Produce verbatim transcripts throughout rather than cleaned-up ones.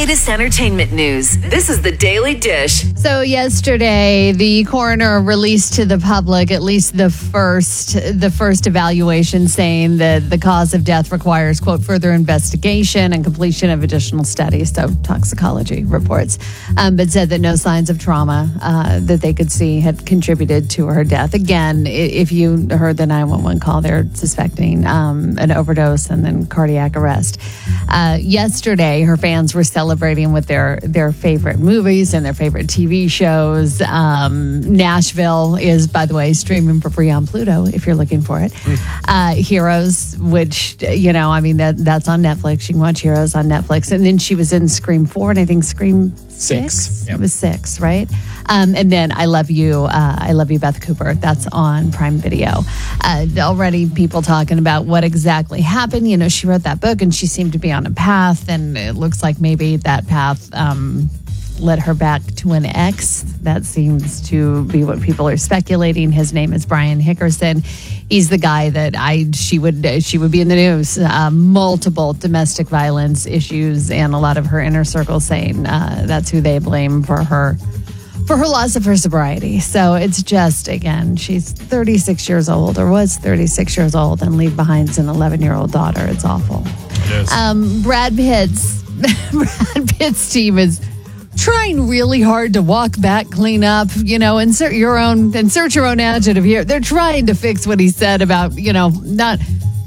latest entertainment news. This is the Daily Dish. So yesterday, the coroner released to the public at least the first the first evaluation, saying that the cause of death requires, quote, further investigation and completion of additional studies, so toxicology reports, um, but said that no signs of trauma uh, that they could see had contributed to her death. Again, if you heard the nine one one call, they're suspecting um, an overdose and then cardiac arrest. Uh, yesterday, her fans were celebrating with their, their favorite movies and their favorite T V shows. Um, Nashville is, by the way, streaming for free on Pluto if you're looking for it. Uh, Heroes, which, you know, I mean, that that's on Netflix. You can watch Heroes on Netflix. And then she was in Scream four and I think Scream six. Six. Yep. It was six, right? Um, and then I Love You, uh, I Love You, Beth Cooper. That's on Prime Video. Uh, already people talking about what exactly happened. You know, she wrote that book and she seemed to be on a path, and it looks like maybe that path um, led her back to an ex. That seems to be what people are speculating. His name is Brian Hickerson. He's the guy that I she would she would be in the news. Uh, multiple domestic violence issues, and a lot of her inner circle saying uh, that's who they blame for her for her loss of her sobriety. So it's just, again, she's thirty-six years old, or was thirty-six years old, and leave behind an eleven-year-old daughter. It's awful. It is. Um, Brad Pitt's Brad Pitt's team is trying really hard to walk back, clean up, you know, insert your own insert your own adjective here. They're trying to fix what he said about, you know, not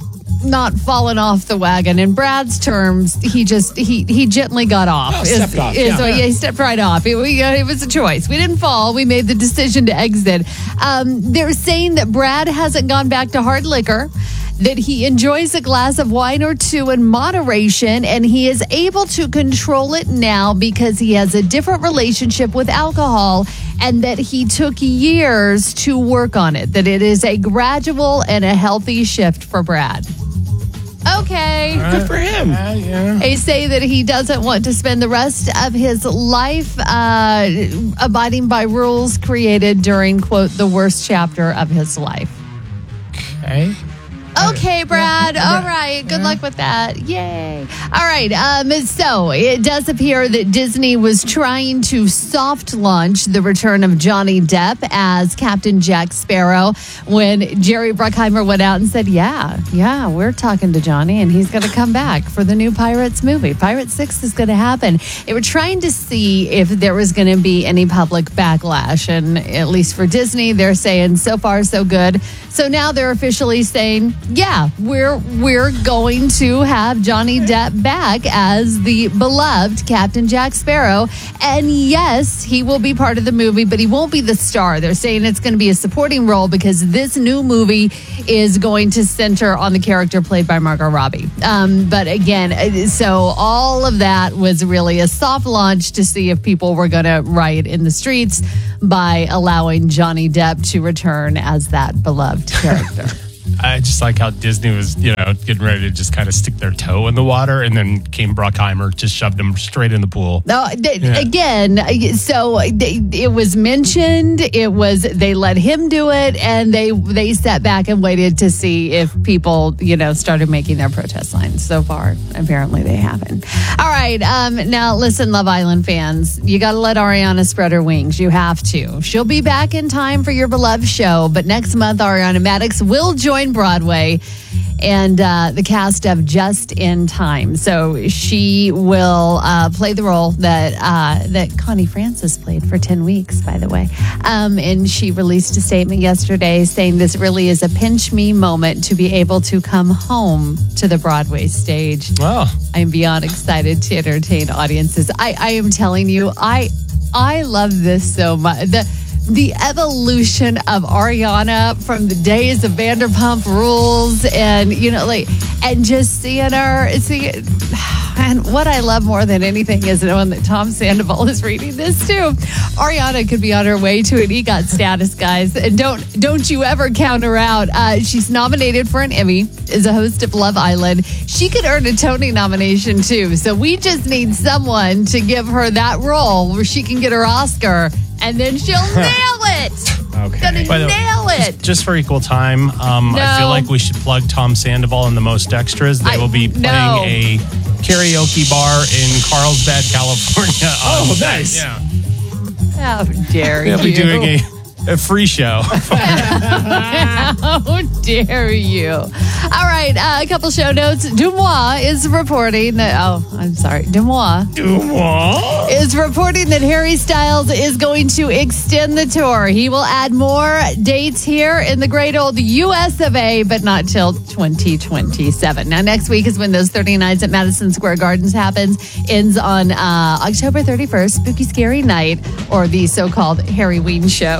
not falling off the wagon. In Brad's terms, he just he he gently got off. Oh, stepped is, off. Is, Yeah. so, yeah, he stepped right off. It, we, uh, it was a choice. We didn't fall. We made the decision to exit. Um, they're saying that Brad hasn't gone back to hard liquor, that he enjoys a glass of wine or two in moderation, and he is able to control it now because he has a different relationship with alcohol, and that he took years to work on it, that it is a gradual and a healthy shift for Brad. Okay. Good for him. Uh, yeah. They say that he doesn't want to spend the rest of his life uh, abiding by rules created during, quote, the worst chapter of his life. Okay. Okay, Brad. Yeah, All yeah, right. Good yeah. luck with that. Yay. All right. Um, so it does appear that Disney was trying to soft launch the return of Johnny Depp as Captain Jack Sparrow when Jerry Bruckheimer went out and said, yeah, yeah, we're talking to Johnny and he's going to come back for the new Pirates movie. Pirates six is going to happen. They were trying to see if there was going to be any public backlash. And at least for Disney, they're saying so far so good. So now they're officially saying, yeah, we're we're going to have Johnny Depp back as the beloved Captain Jack Sparrow. And yes, he will be part of the movie, but he won't be the star. They're saying it's going to be a supporting role because this new movie is going to center on the character played by Margot Robbie. Um, but again, so all of that was really a soft launch to see if people were going to riot in the streets by allowing Johnny Depp to return as that beloved character. I just like how Disney was, you know, getting ready to just kind of stick their toe in the water, and then came Bruckheimer, just shoved him straight in the pool. No, they, Yeah. again, so they, it was mentioned. It was they let him do it, and they they sat back and waited to see if people, you know, started making their protest signs. So far, apparently they haven't. All right, um, now listen, Love Island fans, you got to let Ariana spread her wings. You have to. She'll be back in time for your beloved show, but next month Ariana Madix will join Broadway and uh, the cast of Just in Time. So she will uh, play the role that uh, that Connie Francis played for ten weeks, by the way. Um, and she released a statement yesterday saying this really is a pinch me moment to be able to come home to the Broadway stage. Wow. I'm beyond excited to entertain audiences. I, I am telling you, I I love this so much. The, The evolution of Ariana from the days of Vanderpump Rules, and you know, like, and just seeing her, see, and what I love more than anything is knowing that Tom Sandoval is reading this too. Ariana could be on her way to an EGOT status, guys, and don't don't you ever count her out. Uh, she's nominated for an Emmy as a host of Love Island. She could earn a Tony nomination too. So we just need someone to give her that role where she can get her Oscar. And then she'll nail it. Okay. Gonna By the way, nail it. Just, just for equal time, um, I No. feel like we should plug Tom Sandoval and the Most Extras. They I- will be playing no. a karaoke bar in Carlsbad, California. Oh, on- nice. Yeah. How dare They'll you? be doing a, a free show. How dare you? All right, uh, a couple show notes. Dumois is reporting that, oh, I'm sorry. Dumois is reporting that Harry Styles is going to extend the tour. He will add more dates here in the great old U S of A, but not till twenty twenty-seven. Now, next week is when those thirty nights at Madison Square Gardens happens. Ends on uh, October thirty-first, Spooky Scary Night, or the so-called Harry Ween Show.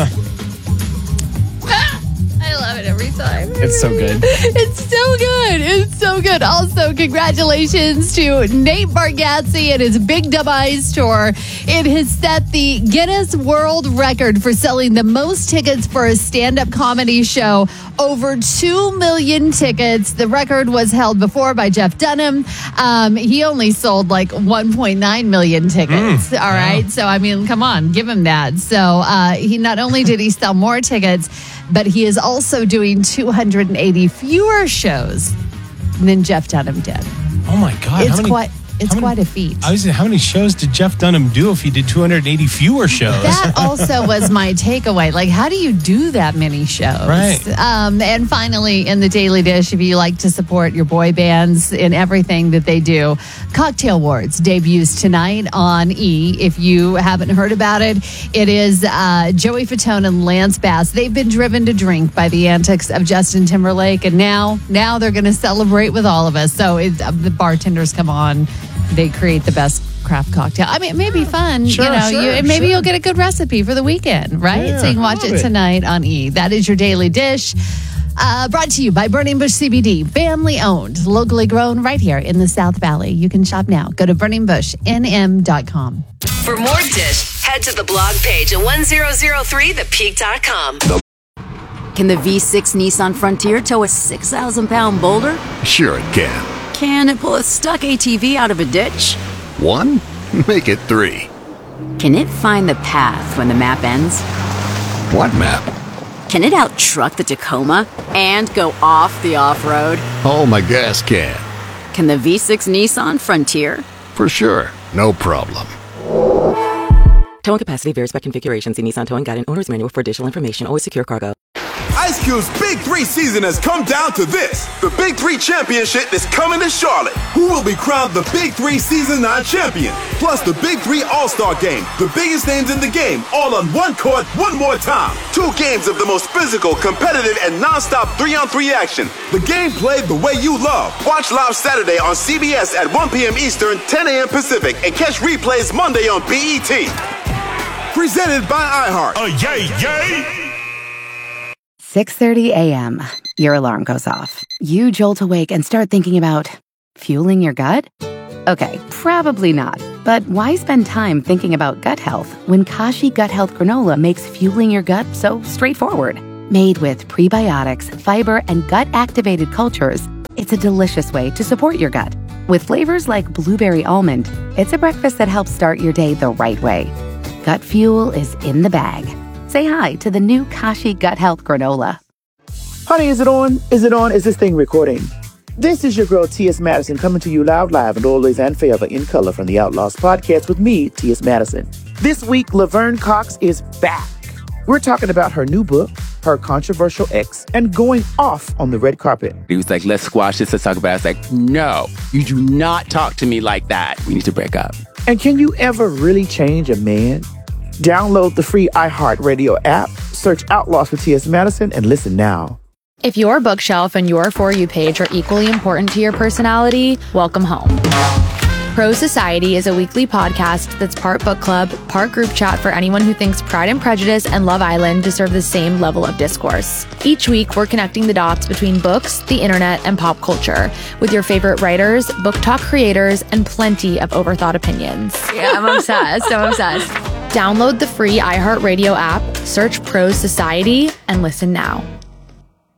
I love it every time. It's so good. It's so good. It's so good. Also, congratulations to Nate Bargatze and his Big Dumb Eyes tour. It has set the Guinness World Record for selling the most tickets for a stand-up comedy show. Over two million tickets. The record was held before by Jeff Dunham. Um, he only sold like one point nine million tickets. Mm, all right. So, I mean, come on, give him that. So, uh, he not only did he sell more tickets, but he is also doing two hundred eighty fewer shows than Jeff Dunham did. Oh my God! It's how many, quite it's how many- quite a feet. I was saying, how many shows did Jeff Dunham do if he did two hundred eighty fewer shows? That also was my takeaway. Like, how do you do that many shows? Right. Um, and finally, in the Daily Dish, if you like to support your boy bands in everything that they do, Cocktail Wars debuts tonight on E. If you haven't heard about it, it is uh, Joey Fatone and Lance Bass. They've been driven to drink by the antics of Justin Timberlake, and now, now they're going to celebrate with all of us. So it, uh, the bartenders come on. They create the best craft cocktail. I mean, it may be fun. Sure, you know, sure, you, and maybe sure. you'll get a good recipe for the weekend, right? Yeah, so you can watch love it it. tonight on E. That is your Daily Dish. Uh, brought to you by Burning Bush C B D, family owned, locally grown right here in the South Valley. You can shop now. Go to burning bush n m dot com. For more Dish, head to the blog page at ten oh three the peak dot com. Can the V six Nissan Frontier tow a six thousand pound boulder? Sure it can. Can it pull a stuck A T V out of a ditch? One? Make it three. Can it find the path when the map ends? What map? Can it out-truck the Tacoma and go off the off-road? Oh, my gas can. Can the V six Nissan Frontier? For sure. No problem. Towing capacity varies by configuration. See Nissan Towing Guide and Owner's Manual for additional information. Always secure cargo. Ice Cube's Big Three season has come down to this. The Big Three Championship is coming to Charlotte. Who will be crowned the Big Three Season nine champion? Plus the Big Three All-Star Game. The biggest names in the game, all on one court, one more time. Two games of the most physical, competitive, and non-stop three-on-three action. The game played the way you love. Watch live Saturday on C B S at one p.m. Eastern, ten a.m. Pacific, and catch replays Monday on B E T. Presented by iHeart. Oh, yay, yay! six thirty a.m. Your alarm goes off. You jolt awake and start thinking about fueling your gut? Okay, probably not. But why spend time thinking about gut health when Kashi Gut Health Granola makes fueling your gut so straightforward? Made with prebiotics, fiber, and gut-activated cultures, it's a delicious way to support your gut. With flavors like blueberry almond, it's a breakfast that helps start your day the right way. Gut fuel is in the bag. Say hi to the new Kashi Gut Health Granola. Honey, is it on? Is it on? Is this thing recording? This is your girl, T S. Madison, coming to you loud, live, and always and forever in color from the Outlaws podcast with me, T S. Madison. This week, Laverne Cox is back. We're talking about her new book, her controversial ex, and going off on the red carpet. He was like, let's squash this, let's talk about it. I was like, no, you do not talk to me like that. We need to break up. And can you ever really change a man? Download the free iHeartRadio app, search Outlaws with T S. Madison, and listen now. If your bookshelf and your For You page are equally important to your personality, welcome home. Pro Society is a weekly podcast that's part book club, part group chat for anyone who thinks Pride and Prejudice and Love Island deserve the same level of discourse. Each week, we're connecting the dots between books, the internet, and pop culture with your favorite writers, book talk creators, and plenty of overthought opinions. Yeah, I'm obsessed. I'm obsessed. Download the free iHeartRadio app, search Pro Society, and listen now.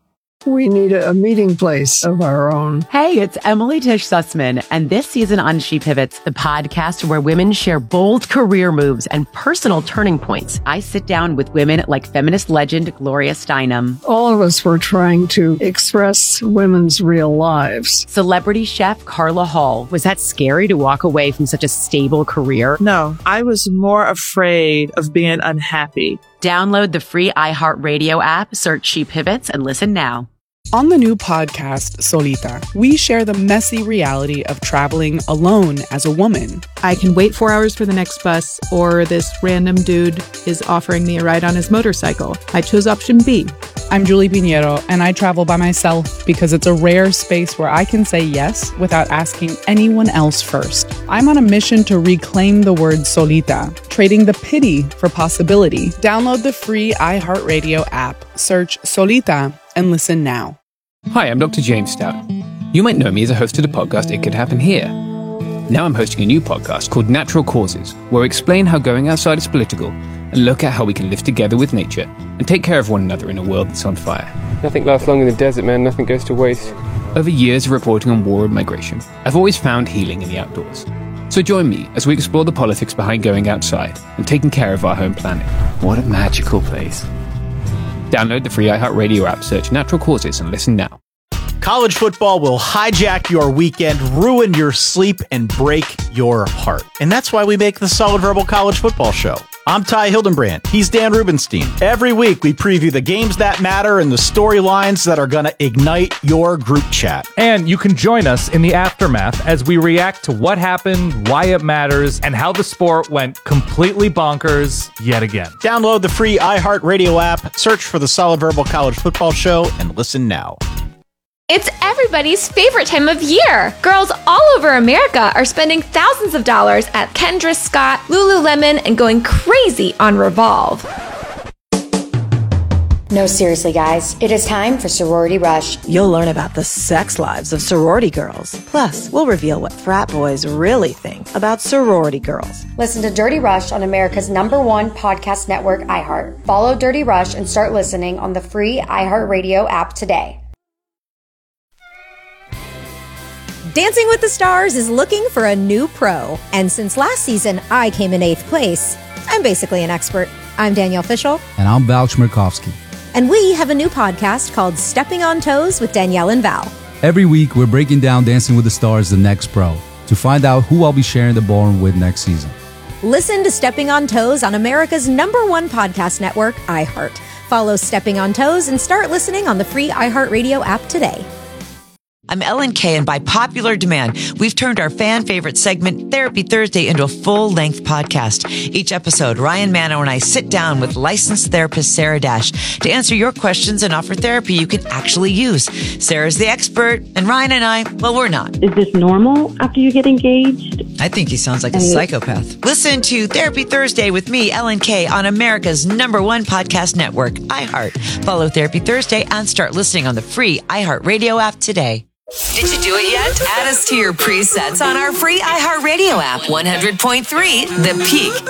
We need a, a meeting place of our own. Hey, it's Emily Tish Sussman, and this season on She Pivots, the podcast where women share bold career moves and personal turning points. I sit down with women like feminist legend Gloria Steinem. All of us were trying to express women's real lives. Celebrity chef Carla Hall. Was that scary to walk away from such a stable career? No, I was more afraid of being unhappy. Download the free iHeartRadio app, search She Pivots, and listen now. On the new podcast, Solita, we share the messy reality of traveling alone as a woman. I can wait four hours for the next bus, or this random dude is offering me a ride on his motorcycle. I chose option B. I'm Julie Pinheiro, and I travel by myself because it's a rare space where I can say yes without asking anyone else first. I'm on a mission to reclaim the word solita, trading the pity for possibility. Download the free iHeartRadio app, search Solita, and listen now. Hi, I'm Doctor James Stout. You might know me as a host of the podcast It Could Happen Here. Now I'm hosting a new podcast called Natural Causes, where I explain how going outside is political and look at how we can live together with nature and take care of one another in a world that's on fire. Nothing lasts long in the desert, man. Nothing goes to waste. Over years of reporting on war and migration, I've always found healing in the outdoors. So join me as we explore the politics behind going outside and taking care of our home planet. What a magical place. Download the free iHeartRadio app, search Natural Causes, and listen now. College football will hijack your weekend, ruin your sleep, and break your heart. And that's why we make the Solid Verbal College Football Show. I'm Ty Hildenbrand. He's Dan Rubenstein. Every week, we preview the games that matter and the storylines that are going to ignite your group chat. And you can join us in the aftermath as we react to what happened, why it matters, and how the sport went completely bonkers yet again. Download the free iHeartRadio app, search for the Solid Verbal College Football Show, and listen now. It's everybody's favorite time of year. Girls all over America are spending thousands of dollars at Kendra Scott, Lululemon, and going crazy on Revolve. No, seriously, guys. It is time for Sorority Rush. You'll learn about the sex lives of sorority girls. Plus, we'll reveal what frat boys really think about sorority girls. Listen to Dirty Rush on America's number one podcast network, iHeart. Follow Dirty Rush and start listening on the free iHeartRadio app today. Dancing with the Stars is looking for a new pro. And since last season, I came in eighth place. I'm basically an expert. I'm Danielle Fishel. And I'm Val Chmerkovsky. And we have a new podcast called Stepping on Toes with Danielle and Val. Every week, we're breaking down Dancing with the Stars, the next pro, to find out who I'll be sharing the ballroom with next season. Listen to Stepping on Toes on America's number one podcast network, iHeart. Follow Stepping on Toes and start listening on the free iHeartRadio app today. I'm Ellen Kay, and by popular demand, we've turned our fan favorite segment, Therapy Thursday, into a full-length podcast. Each episode, Ryan Mano and I sit down with licensed therapist Sarah Dash to answer your questions and offer therapy you can actually use. Sarah's the expert, and Ryan and I, well, we're not. Is this normal after you get engaged? I think he sounds like a psychopath. Listen to Therapy Thursday with me, Ellen Kay, on America's number one podcast network, iHeart. Follow Therapy Thursday and start listening on the free iHeartRadio app today. Did you do it yet? Add us to your presets on our free iHeartRadio app, one hundred point three The Peak.